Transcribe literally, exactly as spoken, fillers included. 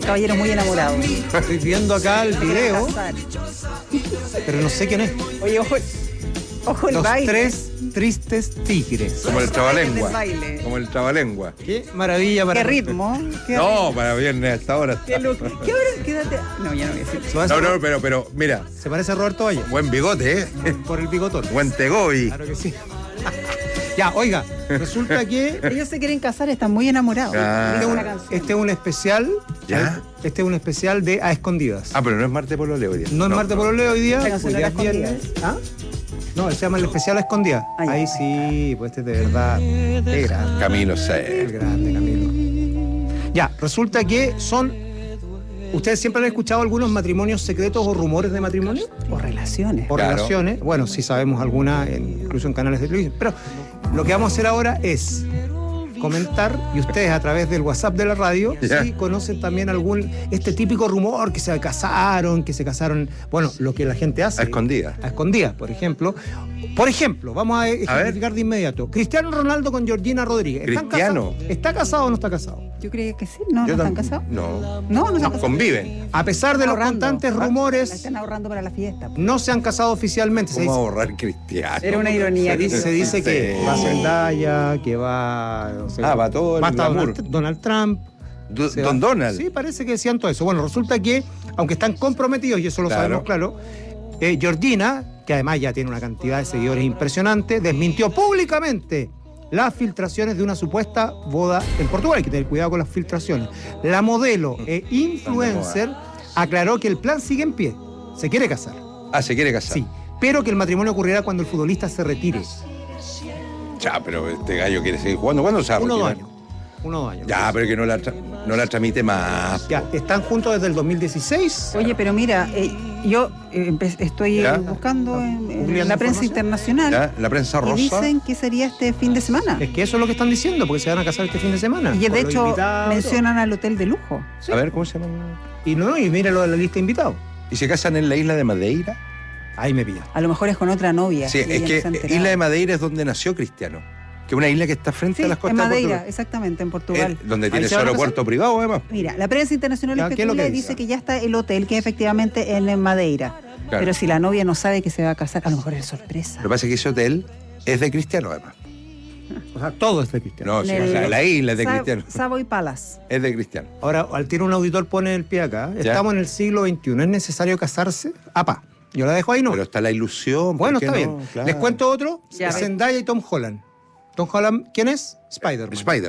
caballeros muy enamorados. Estoy viendo acá el video, pero no sé quién es. Oye, ojo, ojo el Los baile. tres tristes tigres. Como el trabalengua. del baile. Como el trabalengua. Qué maravilla para... Qué ritmo. Qué No, ritmo. para viernes hasta ahora. Qué look. ¿Qué hora? Quédate. No, ya no voy a decir. Se parece, No, no, pero, pero, mira, se parece a Roberto Valle, buen bigote, ¿eh? por el bigotón. Buen tegobi. Claro que sí. Ya, oiga, resulta que Ellos se quieren casar, están muy enamorados. Ah. Dice este, una un- canción. este es un especial. ¿Ya? Este es un especial de A Escondidas. Ah, pero no es martes por hoy día. No es martes por Oleo hoy día, La canción hoy día era es viernes. ¿Ah? No, se llama el especial A Escondidas. Ah, ya. Ahí sí, pues este es de verdad. Qué grande. Camilo Qué C. grande, Camilo. Ya, resulta que son. ¿Ustedes siempre han escuchado algunos matrimonios secretos o rumores de matrimonio? O relaciones. O Claro. relaciones. Bueno, sí sabemos algunas, en- incluso en canales de televisión. Pero lo que vamos a hacer ahora es comentar, y ustedes a través del WhatsApp de la radio, Ya. si conocen también algún, este típico rumor que se casaron, que se casaron, bueno, lo que la gente hace. A escondidas. A escondidas, por ejemplo. Por ejemplo, vamos a ejemplificar de inmediato. Cristiano Ronaldo con Georgina Rodríguez. ¿Están Cristiano. casados? ¿Está casado o no está casado? Yo creía que sí. ¿No, Yo ¿no están tam- casados? No. No, no están casados. Conviven. A pesar de los Ahorrando. constantes La rumores, están ahorrando para la fiesta. no se han casado oficialmente. Se ¿Cómo dice, ahorrar cristiano? Era una ironía. se dice, se dice que Sí. va Zendaya, que va... no sé, Ah, va todo el va hasta glamour. Donald, Donald Trump. Do- se Don va- Donald. Sí, parece que decían todo eso. Bueno, resulta que, aunque están comprometidos, y eso lo Claro. sabemos claro, eh, Georgina, que además ya tiene una cantidad de seguidores impresionante, desmintió públicamente las filtraciones de una supuesta boda en Portugal. Hay que tener cuidado con las filtraciones. La modelo e influencer aclaró que el plan sigue en pie. Se quiere casar, Ah, se quiere casar. sí, pero que el matrimonio ocurrirá cuando el futbolista se retire. Ya, pero este gallo quiere seguir jugando. ¿Cuándo se va a Uno o dos retirar? años. Uno o dos años. Ya, pero que no la, tra- no la tramite más. Ya, están juntos desde el dos mil dieciséis. Oye, pero mira, eh, yo eh, empe- estoy ¿Ya? eh, buscando en, en ¿Googleando la prensa información? internacional ¿Ya? La prensa y rosa. dicen que sería este fin de semana. Es que eso es lo que están diciendo, porque se van a casar este fin de semana. Y Con de los hecho invitados, mencionan al hotel de lujo. A ver, ¿cómo se llama? todo. Y no, y míralo de la lista de invitados. ¿Y se casan en la isla de Madeira? Ahí me pilla. A lo mejor es con otra novia. Sí, y es ella que no se ha enterado. Isla de Madeira es donde nació Cristiano. Que es una isla que está frente Sí, a las en costas de Madeira, Portugal. exactamente, en Portugal. Eh, donde tiene Ahí se su van a aeropuerto privado, además. Mira, la prensa internacional Ya, ¿qué es lo especula que y dice? dice que ya está el hotel, que efectivamente en Madeira. Claro. Pero si la novia no sabe que se va a casar, a lo mejor es sorpresa. Lo que pasa es que ese hotel es de Cristiano, además. O sea, todo es de Cristiano. No, En sí, el- o sea, la isla es de Sa- Cristiano. Savoy Palace. Es de Cristiano. Ahora, al tiro un auditor pone el pie acá. Ya. Estamos en el siglo veintiuno. ¿Es necesario casarse? Apa, yo la dejo ahí, ¿no? Pero está la ilusión. ¿por Bueno, qué está no? bien. Claro. Les cuento otro. Ya, ve. Zendaya y Tom Holland. Tom Holland, ¿quién es? Spider-Man. Spider.